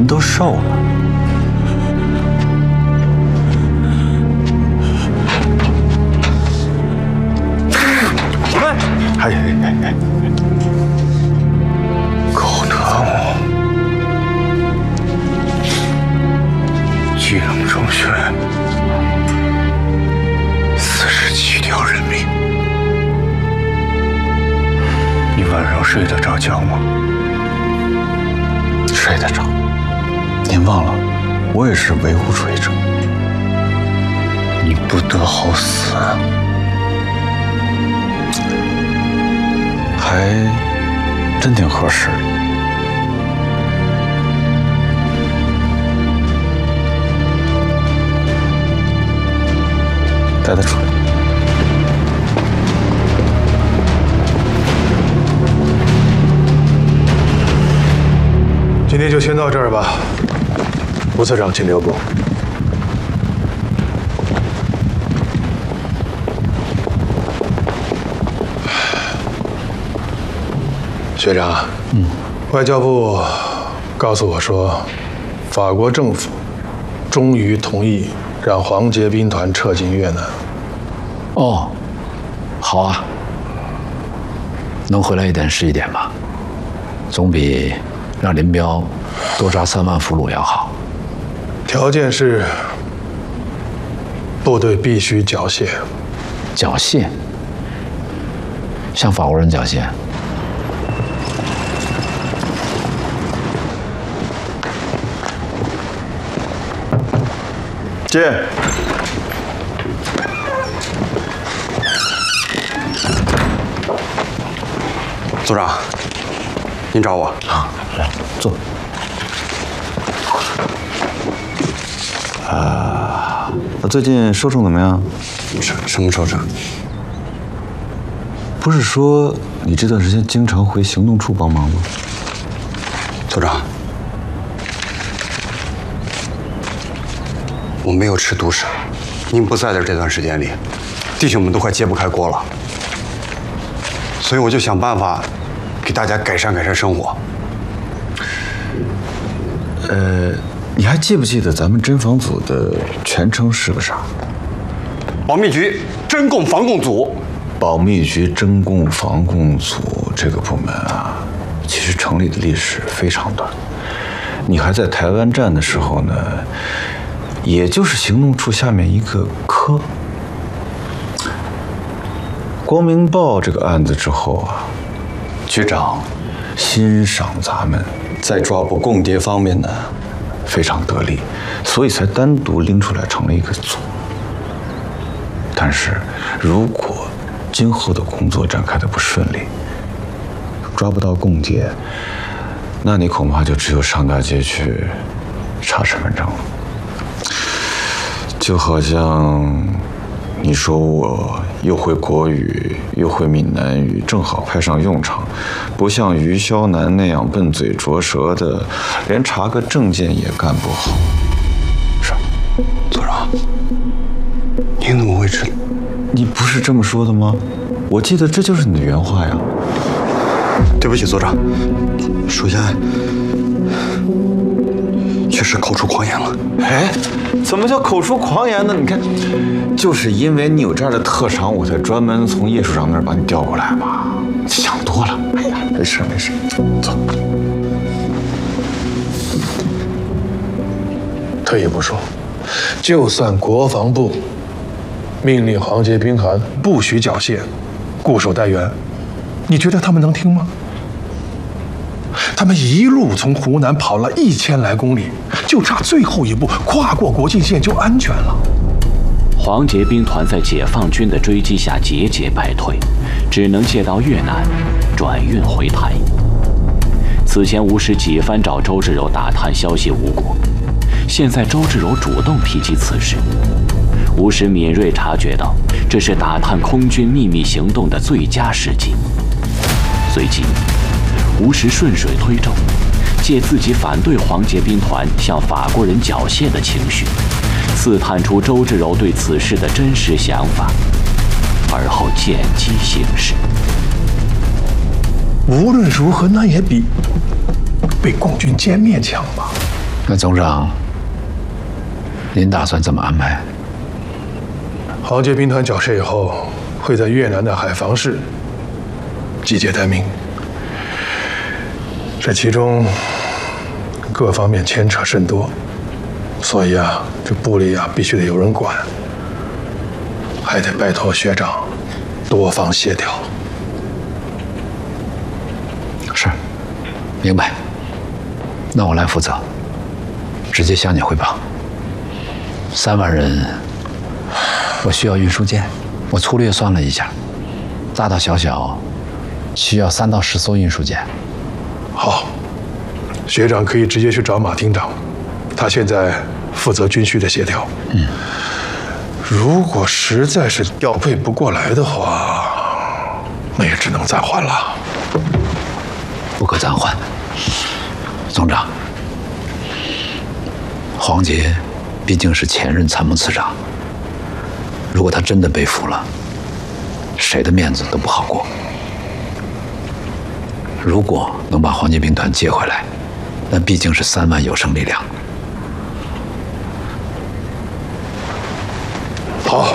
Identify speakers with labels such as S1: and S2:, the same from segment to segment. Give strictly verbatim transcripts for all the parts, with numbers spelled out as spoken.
S1: 人都瘦了。喂，哎哎哎哎！狗德母，巨冷中学，四十七条人命，你晚上睡得着觉吗？睡得着。您忘了，我也是维护主义者。你不得好死啊！还真挺合适的。带他出来。
S2: 今天就先到这儿吧。吴次长，请留步。学长，嗯，外交部告诉我说，法国政府终于同意让黄捷兵团撤进越南。
S3: 哦，好啊，能回来一点是一点吧，总比让林彪多抓三万俘虏要好。
S2: 条件是，部队必须缴械。
S3: 缴械？向法国人缴械？
S1: 进。
S4: 组长，您找我
S1: 啊？来，坐。啊，最近收成怎么样？
S4: 什什么收成？
S1: 不是说你这段时间经常回行动处帮忙吗？
S4: 组长，我没有吃独食。您不在的这段时间里，弟兄们都快揭不开锅了，所以我就想办法给大家改善改善生活。
S1: 呃，你还记不记得咱们侦防组的全称是个啥？
S4: 保密局侦共防共组。
S1: 保密局侦共防共组这个部门啊，其实成立的历史非常短。你还在台湾站的时候呢，也就是行动处下面一个科。光明报这个案子之后啊，局长欣赏咱们在抓捕共谍方面呢非常得力，所以才单独拎出来成了一个组。但是如果今后的工作展开的不顺利，抓不到共谍，那你恐怕就只有上大街去查身份证了。就好像你说我又会国语又会闽南语，正好派上用场，不像于霄南那样笨嘴拙舌的，连查个证件也干不好。是，
S4: 组长，您怎么会知道？
S1: 你不是这么说的吗？我记得这就是你的原话呀。
S4: 对不起，组长，属下确实口出狂言了。
S1: 哎，怎么叫口出狂言呢？你看，就是因为你有这样的特长，我才专门从叶署长那儿把你调过来嘛。想多了。哎呀，没事没事，走。
S2: 退一步说，就算国防部命令黄捷兵团不许缴械，固守待援，你觉得他们能听吗？他们一路从湖南跑了一千来公里，就差最后一步跨过国境线就安全了。
S5: 黄捷兵团在解放军的追击下节节败退，只能借道越南转运回台。此前吴石几番找周至柔打探消息无果，现在周至柔主动提及此事。吴石敏锐察觉到，这是打探空军秘密行动的最佳时机。随即，吴石顺水推舟，借自己反对黄捷兵团向法国人缴械的情绪，刺探出周至柔对此事的真实想法，而后见机行事。
S2: 无论如何，那也比被共军歼灭强吧？
S3: 那总长，您打算怎么安排？
S2: 黄街兵团缴械以后，会在越南的海防市集结待命。这其中各方面牵扯甚多，所以啊，这部里啊必须得有人管，还得拜托学长多方协调。
S3: 是，明白。那我来负责，直接向你汇报。三万人，我需要运输舰，我粗略算了一下，大大小小需要三到十艘运输舰。
S2: 好，学长可以直接去找马厅长，他现在负责军需的协调。嗯，如果实在是调配不过来的话，那也只能暂缓了。
S3: 不可暂缓。总长，黄杰毕竟是前任参谋次长，如果他真的被俘了，谁的面子都不好过。如果能把黄杰兵团接回来，那毕竟是三万有生力量。
S2: 好，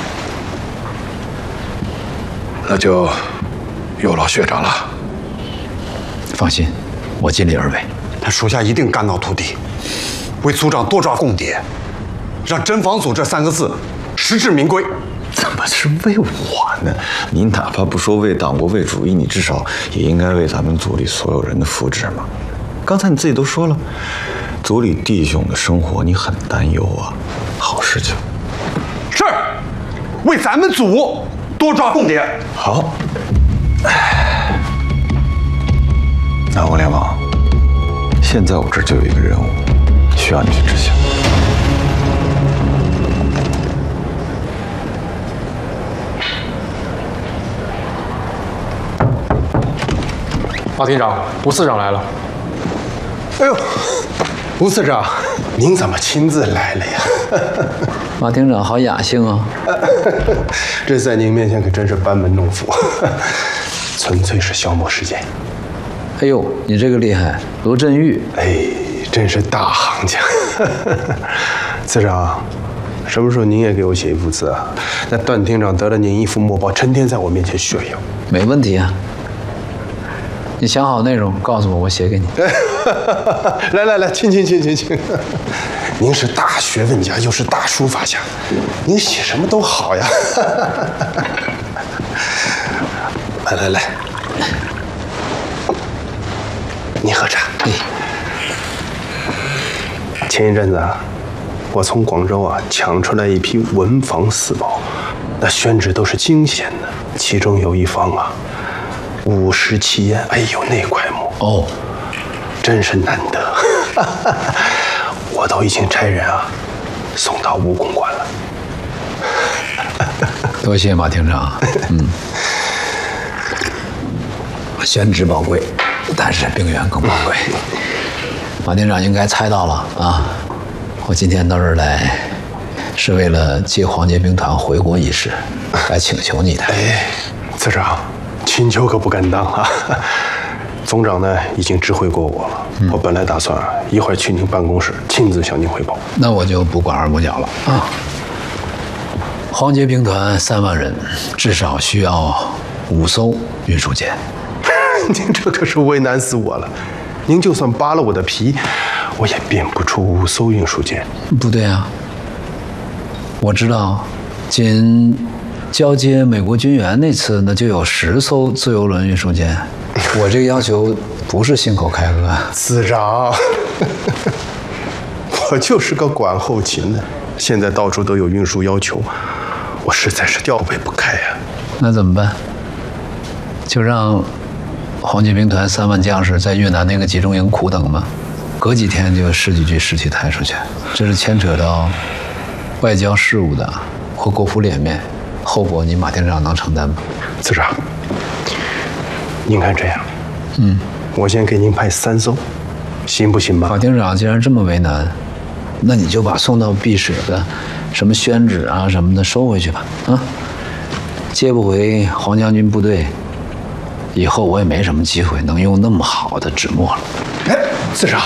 S2: 那就有劳学长了。
S3: 放心，我尽力而为。
S4: 他属下一定肝脑涂地，为组长多抓共谍，让真防组这三个字实至名归。
S1: 怎么是为我呢？你哪怕不说为党国为主义，你至少也应该为咱们组里所有人的福祉嘛。刚才你自己都说了，组里弟兄的生活你很担忧啊。好事情。
S4: 是，为咱们组多抓共谍。
S1: 好。那王连王，现在我这儿就有一个任务，需要你去执行。
S6: 马厅长，吴次长来了。
S7: 哎呦，吴次长，您怎么亲自来了呀？
S3: 马厅长好雅兴啊！
S7: 这在您面前可真是班门弄斧，纯粹是消磨时间。
S3: 哎呦，你这个厉害，罗振玉。
S7: 哎，真是大行家。次长，什么时候您也给我写一幅字啊？那段厅长得了您一幅墨宝，成天在我面前炫耀。
S3: 没问题啊。你想好内容告诉我，我写给你。
S7: 来来来，请请请请请。您是大学问家，又是大书法家，您写什么都好呀。来来来，你喝茶。前一阵子啊，我从广州啊抢出来一批文房四宝，那宣纸都是精选的，其中有一方啊。五十七烟，哎呦，那块木
S3: 哦，
S7: 真是难得，我都已经差人啊送到武公馆了。
S3: 多谢马厅长。嗯，宣纸宝贵，但是兵员更宝贵。马厅长应该猜到了啊，我今天到这儿来，是为了接黄杰兵团回国一事来请求你的。
S7: 哎，次长。请求可不敢当啊！总长呢已经知会过我了，嗯、我本来打算一会儿去您办公室亲自向您汇报。
S3: 那我就不管二五角了啊！黄杰兵团三万人，至少需要五艘运输舰。
S7: 您这可是为难死我了！您就算扒了我的皮，我也编不出五艘运输舰。
S3: 不对啊，我知道，仅交接美国军援那次，那就有十艘自由轮运输舰。我这个要求不是信口开河。
S7: 次长，我就是个管后勤的，现在到处都有运输要求，我实在是调配不开呀。
S3: 那怎么办？就让黄杰兵团三万将士在越南那个集中营苦等吗？隔几天就市局局尸体抬出去，这是牵扯到外交事务的和国府脸面。后果你马厅长能承担吗？
S7: 次长，您看这样，
S3: 嗯，
S7: 我先给您派三艘，行不行吧？
S3: 马厅长既然这么为难，那你就把送到避暑的什么宣纸啊什么的收回去吧。啊，接不回黄将军部队，以后我也没什么机会能用那么好的纸墨了。
S7: 哎，次长，